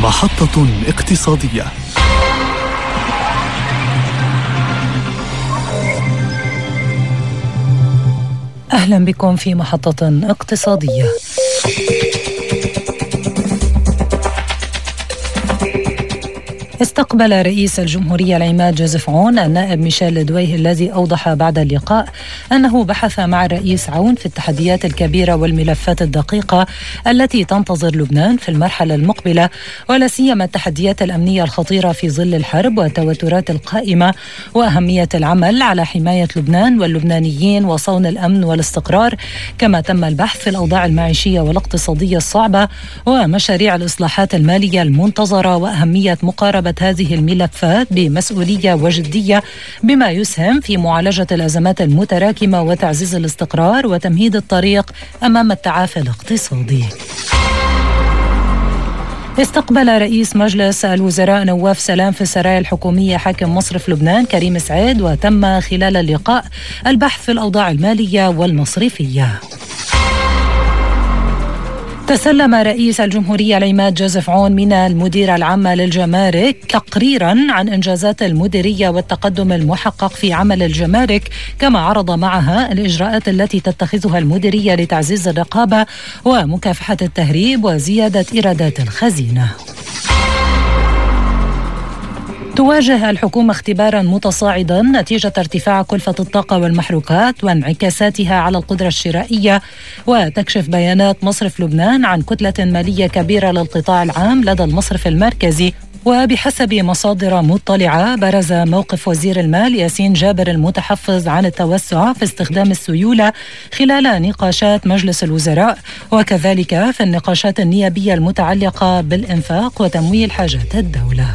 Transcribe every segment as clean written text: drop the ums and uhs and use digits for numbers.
محطة اقتصادية. أهلا بكم في محطة اقتصادية. استقبل رئيس الجمهورية العماد جوزيف عون النائب ميشيل لدويه الذي أوضح بعد اللقاء أنه بحث مع الرئيس عون في التحديات الكبيرة والملفات الدقيقة التي تنتظر لبنان في المرحلة المقبلة، ولا سيما التحديات الأمنية الخطيرة في ظل الحرب والتوترات القائمة، وأهمية العمل على حماية لبنان واللبنانيين وصون الأمن والاستقرار. كما تم البحث في الأوضاع المعيشية والاقتصادية الصعبة ومشاريع الإصلاحات المالية المنتظرة وأهمية مقاربة هذه الملفات بمسؤولية وجدية بما يسهم في معالجة الأزمات المتراكمة وتعزيز الاستقرار وتمهيد الطريق أمام التعافي الاقتصادي. استقبل رئيس مجلس الوزراء نواف سلام في السرايا الحكومية حاكم مصرف لبنان كريم سعيد، وتم خلال اللقاء البحث في الأوضاع المالية والمصرفية. تسلم رئيس الجمهورية العماد جوزيف عون من المديرة العامة للجمارك تقريرا عن إنجازات المديرية والتقدم المحقق في عمل الجمارك، كما عرض معها الإجراءات التي تتخذها المديرية لتعزيز الرقابة ومكافحة التهريب وزيادة إيرادات الخزينة. تواجه الحكومة اختبارا متصاعدا نتيجة ارتفاع كلفة الطاقة والمحروقات وانعكاساتها على القدرة الشرائية، وتكشف بيانات مصرف لبنان عن كتلة مالية كبيرة للقطاع العام لدى المصرف المركزي. وبحسب مصادر مطلعة برز موقف وزير المال ياسين جابر المتحفظ عن التوسع في استخدام السيولة خلال نقاشات مجلس الوزراء، وكذلك في النقاشات النيابية المتعلقة بالإنفاق وتمويل حاجات الدولة.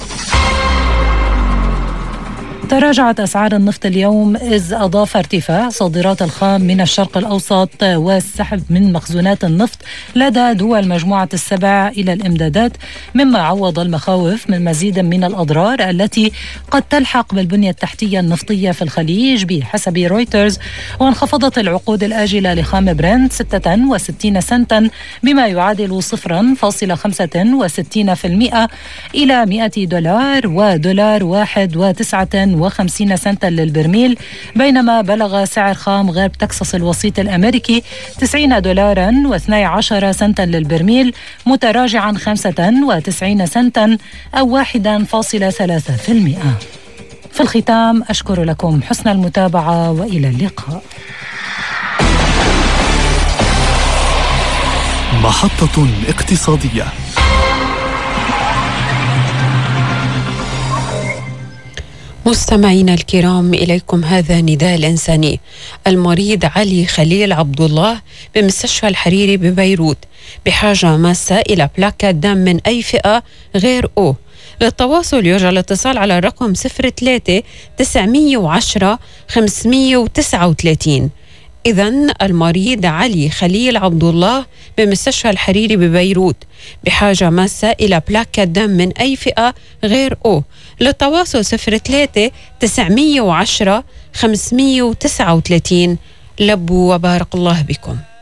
تراجعت أسعار النفط اليوم، إذ أضاف ارتفاع صادرات الخام من الشرق الأوسط والسحب من مخزونات النفط لدى دول مجموعة السبع إلى الإمدادات، مما عوض المخاوف من مزيد من الأضرار التي قد تلحق بالبنية التحتية النفطية في الخليج بحسب رويترز. وانخفضت العقود الآجلة لخام برنت 66 سنتا بما يعادل 0.65% إلى $100 ودولار 1.59 سنتا للبرميل، بينما بلغ سعر خام غرب تكساس الوسيط الأمريكي $90.12 سنتا للبرميل، متراجعا 95 سنتا أو 1.3%. في الختام أشكر لكم حسن المتابعة وإلى اللقاء. محطة اقتصادية. مستمعينا الكرام، إليكم هذا نداء الإنساني. المريض علي خليل عبد الله بمستشفى الحريري ببيروت بحاجة ماسة إلى بلاكات دم من أي فئة غير O. للتواصل يرجى الاتصال على الرقم 03-910-539. إذن المريض علي خليل عبد الله بمستشفى الحريري ببيروت بحاجة ماسة إلى بلاكة دم من أي فئة غير O. للتواصل 03-910-539. لبوا وبارك الله بكم.